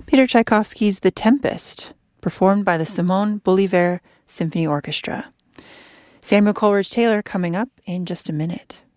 Peter Tchaikovsky's The Tempest, performed by the Simon Bolivar Symphony Orchestra. Samuel Coleridge Taylor coming up in just a minute.